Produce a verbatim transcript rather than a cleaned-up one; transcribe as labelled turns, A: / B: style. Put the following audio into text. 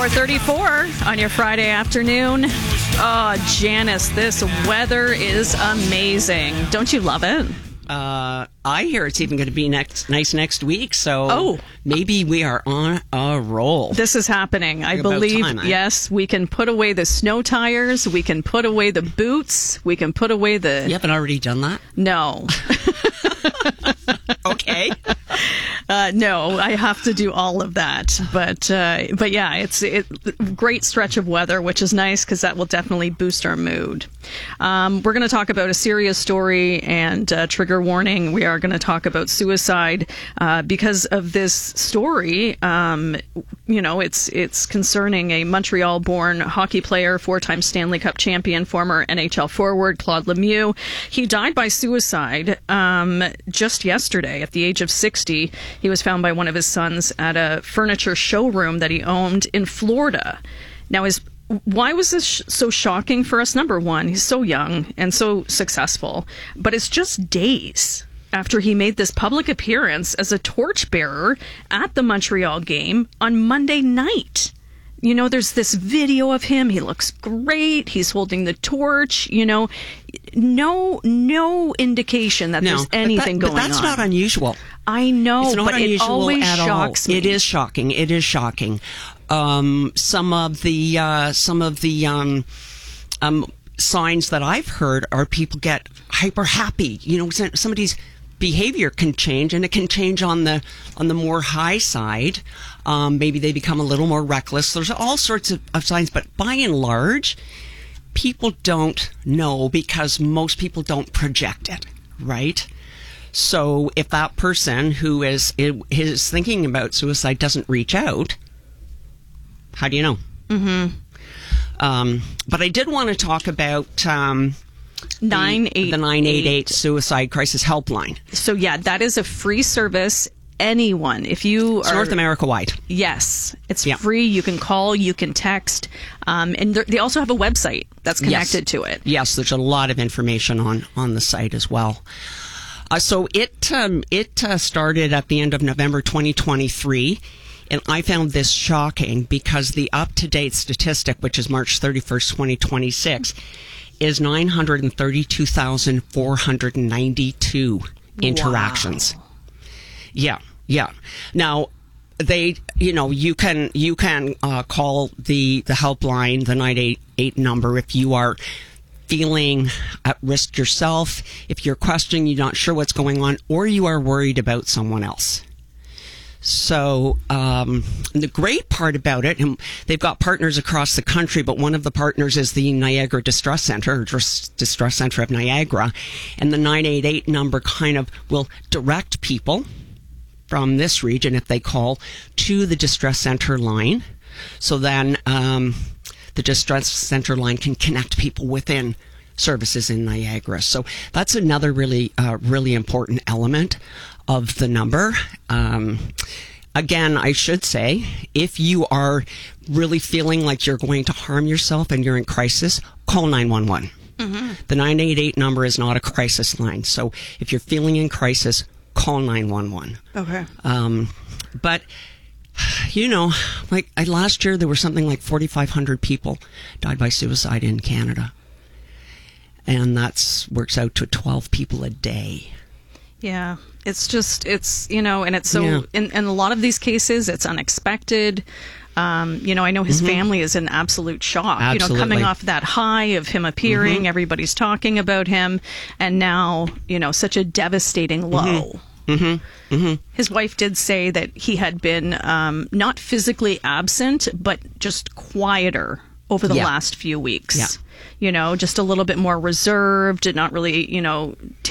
A: four thirty-four on your Friday afternoon. Oh, Janice, this weather is amazing. Don't you love it?
B: Uh, I hear it's even going to be next, nice next week, so
A: oh.
B: maybe we are on a roll.
A: This is happening. I
B: About
A: believe,
B: time, eh?
A: yes, we can put away the snow tires, we can put away the boots, we can put away the...
B: You haven't already done that?
A: No.
B: Okay.
A: Uh, no, I have to do all of that. But uh, but yeah, it's a it, great stretch of weather, which is nice because that will definitely boost our mood. Um, we're going to talk about a serious story and uh, trigger warning. We are going to talk about suicide uh, because of this story. Um, you know, it's it's concerning a Montreal-born hockey player, four-time Stanley Cup champion, former N H L forward Claude Lemieux. He died by suicide um, just yesterday at the age of sixty. He was found by one of his sons at a furniture showroom that he owned in Florida. Now, his why was this sh- so shocking for us? Number one, he's so young and so successful, but it's just days after he made this public appearance as a torchbearer at the Montreal game on Monday night. You know, there's this video of him. He looks great. He's holding the torch. You know, no, no indication that
B: No,
A: there's anything
B: but that,
A: going
B: but that's
A: on.
B: not unusual.
A: I know,
B: it's not
A: but
B: unusual
A: it always
B: at
A: shocks
B: all.
A: me.
B: It is shocking. It is shocking. Um, some of the uh, some of the um, um, signs that I've heard are people get hyper happy. You know, somebody's behavior can change, and it can change on the on the more high side. Um, maybe they become a little more reckless. There's all sorts of, of signs, but by and large, people don't know because most people don't project it, right? So if that person who is is thinking about suicide doesn't reach out, how do you know? Mm-hmm. Um, but I did want to talk about um,
A: nine eight eight.
B: the nine eight eight Suicide Crisis Helpline.
A: So yeah, that is a free service. Anyone, if you
B: It's
A: are
B: North America wide.
A: Yes, it's
B: Yeah.
A: free. You can call, you can text, um, and they also have a website that's connected
B: Yes.
A: to it.
B: Yes, there's a lot of information on on the site as well. Uh, so it um, it uh, started at the end of November twenty twenty-three, and I found this shocking because the up-to-date statistic, which is March thirty-first, twenty twenty-six, is nine hundred thirty-two thousand four hundred ninety-two interactions.
A: Wow.
B: Yeah, yeah. Now, they, you know, you can you can uh, call the the helpline, the nine eight eight number, if you are feeling at risk yourself, if you're questioning, you're not sure what's going on, or you are worried about someone else. So um, the great part about it, and they've got partners across the country, but one of the partners is the Niagara Distress Center, or Distress Center of Niagara, and the nine eight eight number kind of will direct people from this region, if they call, to the Distress Center line. So then um, the Distress Center line can connect people within services in Niagara. So that's another really, uh, really important element of the number. Um, again, I should say, if you are really feeling like you're going to harm yourself and you're in crisis, call nine one one. Mm-hmm. The nine eight eight number is not a crisis line. So if you're feeling in crisis, call nine one one.
A: Okay.
B: Um, but, you know, like I, last year there were something like forty-five hundred people died by suicide in Canada. And that works out to twelve people a day.
A: Yeah. It's just, it's, you know, and it's so,
B: Yeah.
A: in, in a lot of these cases, it's unexpected. Um, you know, I know his
B: Mm-hmm.
A: family is in absolute shock. You know,
B: Absolutely.
A: coming off that high of him appearing,
B: Mm-hmm.
A: everybody's talking about him, and now, you know, such a devastating low.
B: Mm-hmm. Mm-hmm.
A: His wife did say that he had been um, not physically absent, but just quieter over the
B: Yeah.
A: last few weeks.
B: Yeah.
A: You know, just a little bit more reserved, and not really, you know,